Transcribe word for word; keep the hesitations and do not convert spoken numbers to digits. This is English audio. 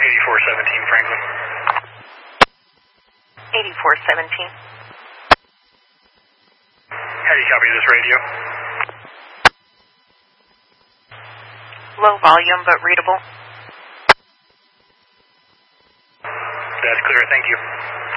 eighty-four seventeen Franklin. eighty-four seventeen. How do you copy this radio? Low volume, but readable. That's clear, thank you.